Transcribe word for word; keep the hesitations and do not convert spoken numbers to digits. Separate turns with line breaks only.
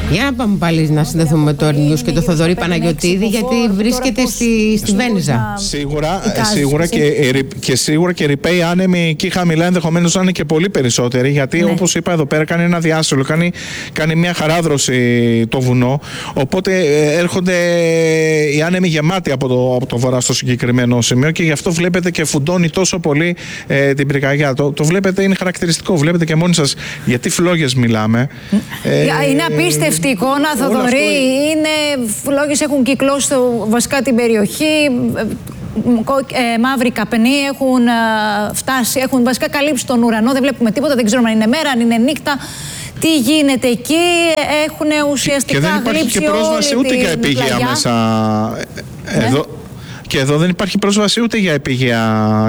Για να πάμε πάλι να συνδεθούμε με το News και το Θοδωρή Παναγιωτίδη, γιατί βρίσκεται στη, στη Βένιζα.
Σίγουρα, σίγουρα και, και σίγουρα και ρηπαίοι άνεμοι εκεί χαμηλά, ενδεχομένως να είναι και πολύ περισσότεροι, γιατί ναι. όπως είπα εδώ πέρα κάνει ένα διάστολο, κάνει, κάνει μια χαράδρωση το βουνό, οπότε έρχονται οι άνεμοι γεμάτοι από το, από το βορρά στο συγκεκριμένο σημείο και γι' αυτό βλέπετε και φουντώνει τόσο πολύ ε, την πυρκαγιά. Το, το βλέπετε, είναι χαρακτηριστικό, βλέπετε και μόνοι σας γιατί φλόγες μιλάμε.
Ε, είναι απίστευτη εικόνα, Θοδωρή. Αυτό... Είναι, φλόγες έχουν κυκλώσει το, βασικά την περιοχή. Ε, μαύροι καπνοί έχουν ε, φτάσει, έχουν βασικά καλύψει τον ουρανό. Δεν βλέπουμε τίποτα, δεν ξέρουμε αν είναι μέρα, αν είναι νύχτα. Τι γίνεται εκεί, έχουν ουσιαστικά
γλύψει. Και δεν υπάρχει και πρόσβαση ούτε για επίγεια μέσα. Εδώ, ναι. Και εδώ δεν υπάρχει πρόσβαση ούτε για επίγεια.